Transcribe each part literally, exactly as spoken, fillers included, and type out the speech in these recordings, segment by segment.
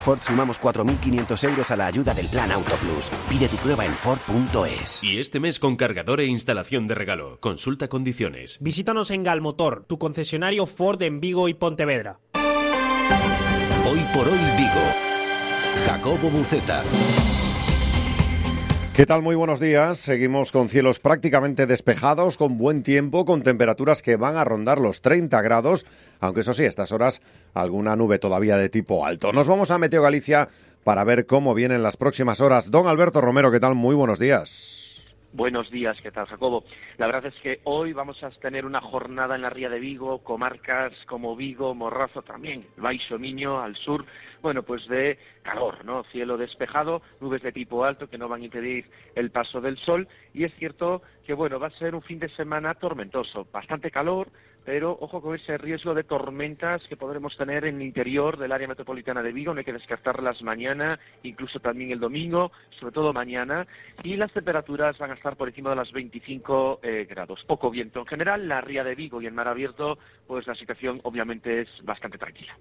Ford sumamos cuatro mil quinientos euros a la ayuda del Plan Auto Plus. Pide tu prueba en Ford punto es. Y este mes con cargador e instalación de regalo. Consulta condiciones. Visítanos en Galmotor, tu concesionario Ford en Vigo y Pontevedra. Hoy por hoy Vigo. Jacobo Buceta. ¿Qué tal? Muy buenos días. Seguimos con cielos prácticamente despejados, con buen tiempo, con temperaturas que van a rondar los treinta grados, aunque eso sí, a estas horas alguna nube todavía de tipo alto. Nos vamos a Meteo Galicia para ver cómo vienen las próximas horas. Don Alberto Romero, ¿qué tal? Muy buenos días. Buenos días, ¿qué tal, Jacobo? La verdad es que hoy vamos a tener una jornada en la Ría de Vigo, comarcas como Vigo, Morrazo también, Baixo Miño, al sur, bueno, pues de calor, ¿no? Cielo despejado, nubes de tipo alto que no van a impedir el paso del sol, y es cierto que, bueno, va a ser un fin de semana tormentoso, bastante calor, pero ojo con ese riesgo de tormentas que podremos tener en el interior del área metropolitana de Vigo. No hay que descartarlas mañana, incluso también el domingo, sobre todo mañana, y las temperaturas van a estar por encima de los veinticinco eh, grados. Poco viento en general, la Ría de Vigo y el mar abierto, pues la situación obviamente es bastante tranquila.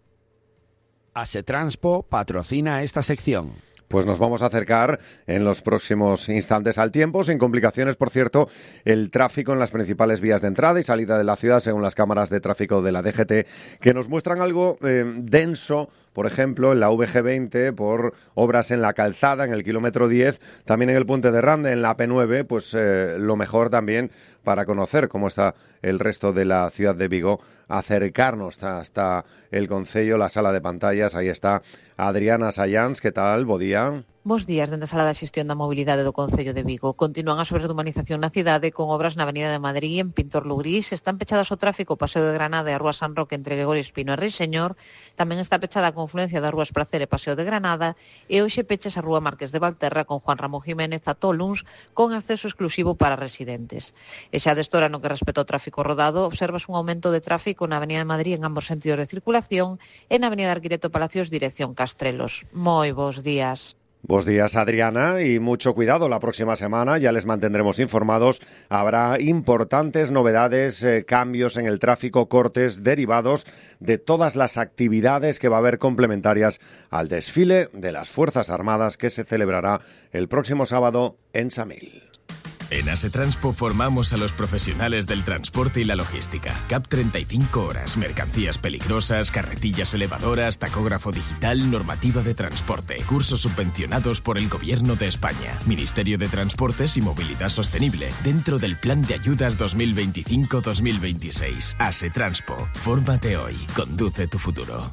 Asetranspo patrocina esta sección. Pues nos vamos a acercar en los próximos instantes al tiempo, sin complicaciones, por cierto, el tráfico en las principales vías de entrada y salida de la ciudad, según las cámaras de tráfico de la D G T, que nos muestran algo eh, denso, por ejemplo, en la V G veinte, por obras en la calzada, en el kilómetro diez, también en el Puente de Rande, en la P nueve, pues eh, lo mejor también para conocer cómo está el resto de la ciudad de Vigo, acercarnos hasta, hasta el Concello, la sala de pantallas. Ahí está Adriana Sayans, ¿qué tal? Bo día. Bos días, dende a Sala de Xestión da Mobilidade do Concello de Vigo. Continúan as obras de urbanización na cidade con obras na Avenida de Madrid, en Pintor Lugrís. Están pechadas ao tráfico Paseo de Granada e a Rúa San Roque entre Gregorio Espino e Ruiseñor. Tamén está pechada a confluencia das Rúas Pracer e Paseo de Granada. E hoxe pechas a Rúa Marqués de Valterra con Juan Ramón Jiménez a Toluns con acceso exclusivo para residentes. E xa destora no que respecta ao tráfico rodado, observas un aumento de tráfico na Avenida de Madrid en ambos sentidos de circulación e na Avenida de Arquitecto Palacios dirección Castrelos. Moi bons días. Buenos días, Adriana, y mucho cuidado la próxima semana, ya les mantendremos informados. Habrá importantes novedades, eh, cambios en el tráfico, cortes derivados de todas las actividades que va a haber complementarias al desfile de las Fuerzas Armadas que se celebrará el próximo sábado en Samil. En Asetranspo formamos a los profesionales del transporte y la logística. C A P treinta y cinco horas, mercancías peligrosas, carretillas elevadoras, tacógrafo digital, normativa de transporte. Cursos subvencionados por el Gobierno de España. Ministerio de Transportes y Movilidad Sostenible. Dentro del Plan de Ayudas dos mil veinticinco dos mil veintiséis. Asetranspo. Fórmate hoy. Conduce tu futuro.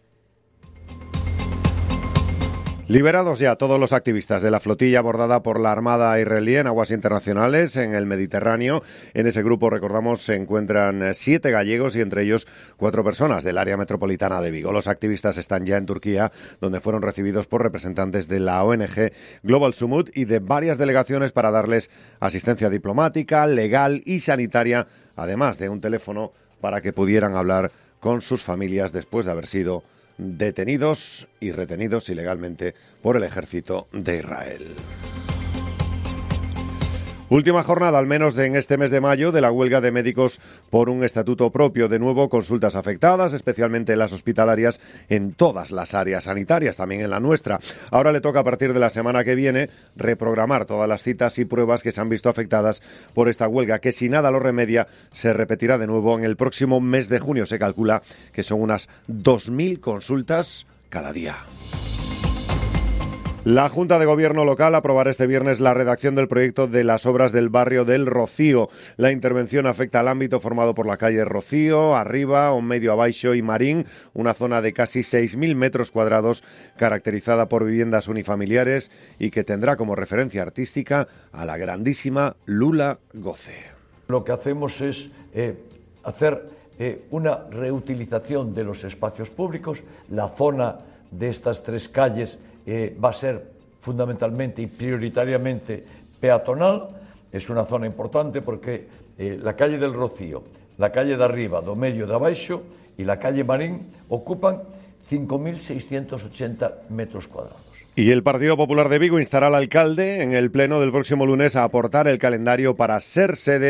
Liberados ya todos los activistas de la flotilla abordada por la Armada israelí en aguas internacionales en el Mediterráneo. En ese grupo, recordamos, se encuentran siete gallegos y entre ellos cuatro personas del área metropolitana de Vigo. Los activistas están ya en Turquía, donde fueron recibidos por representantes de la O N G Global Sumut y de varias delegaciones para darles asistencia diplomática, legal y sanitaria, además de un teléfono para que pudieran hablar con sus familias después de haber sido detenidos y retenidos ilegalmente por el ejército de Israel. Última jornada, al menos de en este mes de mayo, de la huelga de médicos por un estatuto propio. De nuevo, consultas afectadas, especialmente en las hospitalarias, en todas las áreas sanitarias, también en la nuestra. Ahora le toca, a partir de la semana que viene, reprogramar todas las citas y pruebas que se han visto afectadas por esta huelga, que si nada lo remedia, se repetirá de nuevo en el próximo mes de junio. Se calcula que son unas dos mil consultas cada día. La Junta de Gobierno local aprobará este viernes la redacción del proyecto de las obras del barrio del Rocío. La intervención afecta al ámbito formado por la calle Rocío, Arriba, o medio Abaixo y Marín, una zona de casi seis mil metros cuadrados caracterizada por viviendas unifamiliares y que tendrá como referencia artística a la grandísima Lula Goce. Lo que hacemos es eh, hacer eh, una reutilización de los espacios públicos. La zona de estas tres calles Eh, va a ser fundamentalmente y prioritariamente peatonal. Es una zona importante porque eh, la calle del Rocío, la calle de Arriba, do Medio de Abaixo y la calle Marín ocupan cinco mil seiscientos ochenta metros cuadrados. Y el Partido Popular de Vigo instará al alcalde en el pleno del próximo lunes a aportar el calendario para ser sede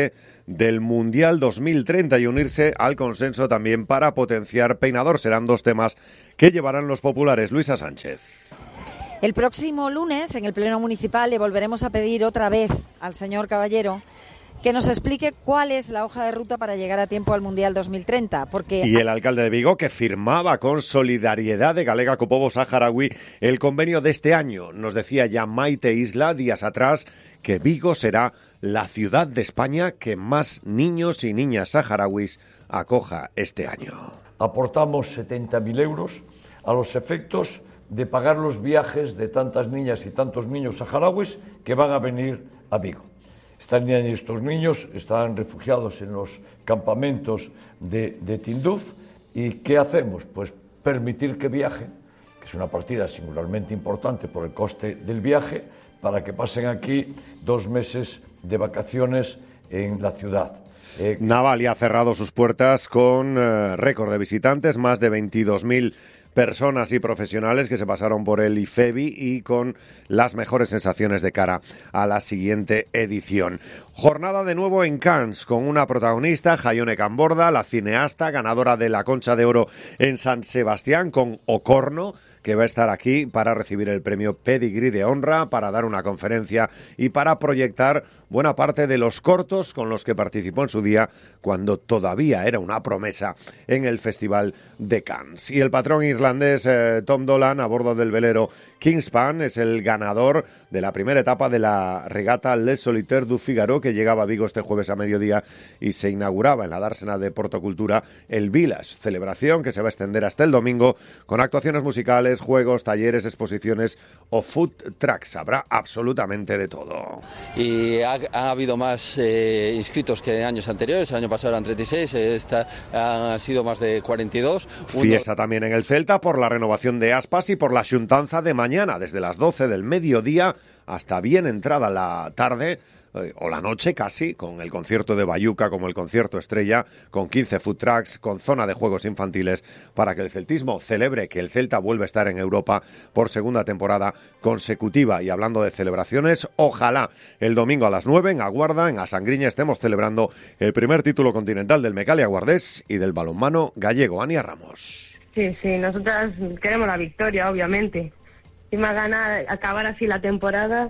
del Mundial dos mil treinta y unirse al consenso también para potenciar peinador. Serán dos temas que llevarán los populares. Luisa Sánchez. El próximo lunes, en el Pleno Municipal, le volveremos a pedir otra vez al señor Caballero que nos explique cuál es la hoja de ruta para llegar a tiempo al Mundial dos mil treinta. Porque... Y el alcalde de Vigo, que firmaba con Solidaridad de Galega co Pobo Saharaui el convenio de este año. Nos decía ya Maite Isla días atrás que Vigo será la ciudad de España que más niños y niñas saharauis acoja este año. Aportamos setenta mil euros a los efectos de pagar los viajes de tantas niñas y tantos niños saharauis que van a venir a Vigo. Estas niñas y estos niños están refugiados en los campamentos de, de Tinduf. ¿Y qué hacemos? Pues permitir que viajen, que es una partida singularmente importante por el coste del viaje, para que pasen aquí dos meses de vacaciones en la ciudad. Eh, Navali ha cerrado sus puertas con eh, récord de visitantes, más de veintidós mil personas y profesionales que se pasaron por el IFEBI y con las mejores sensaciones de cara a la siguiente edición. Jornada de nuevo en Cannes con una protagonista, Jaione Camborda, la cineasta ganadora de la Concha de Oro en San Sebastián con Ocorno, que va a estar aquí para recibir el premio Pedigree de Honra, para dar una conferencia y para proyectar buena parte de los cortos con los que participó en su día cuando todavía era una promesa en el Festival de Cannes. Y el patrón irlandés eh, Tom Dolan, a bordo del velero Kingspan, es el ganador de la primera etapa de la regata Les Solitaires du Figaro, que llegaba a Vigo este jueves a mediodía y se inauguraba en la dársena de Portocultura el Village, celebración que se va a extender hasta el domingo con actuaciones musicales, juegos, talleres, exposiciones o food trucks. Habrá absolutamente de todo. Y ha, ha habido más eh, inscritos que en años anteriores. El año pasado eran treinta y seis, esta han sido más de cuarenta y dos. Fiesta Uno... también en el Celta por la renovación de Aspas y por la xuntanza de mañana, desde las doce del mediodía hasta bien entrada la tarde eh, o la noche casi, con el concierto de Bayuca como el concierto estrella, con quince food trucks, con zona de juegos infantiles, para que el celtismo celebre que el Celta vuelve a estar en Europa por segunda temporada consecutiva. Y hablando de celebraciones, ojalá el domingo a las nueve en Aguarda, en Asangriña, estemos celebrando el primer título continental del Mecalia Guardés y del balonmano gallego. Ania Ramos. Sí, sí, nosotras queremos la victoria, obviamente. Y más ganas acabar así la temporada.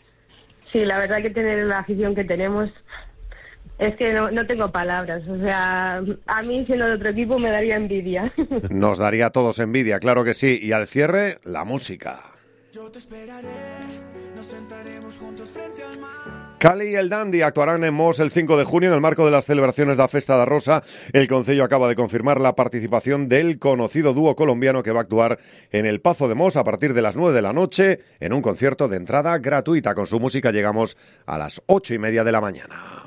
Sí, la verdad que tener la afición que tenemos es que no, no tengo palabras. O sea, a mí siendo de otro equipo me daría envidia. Nos daría a todos envidia, claro que sí. Y al cierre, la música. Yo te esperaré, nos sentaremos juntos frente al mar. Cali y el Dandy actuarán en Mos el cinco de junio en el marco de las celebraciones de la Festa da Rosa. El Concello acaba de confirmar la participación del conocido dúo colombiano que va a actuar en el Pazo de Mos a partir de las nueve de la noche en un concierto de entrada gratuita. Con su música llegamos a las ocho y media de la mañana.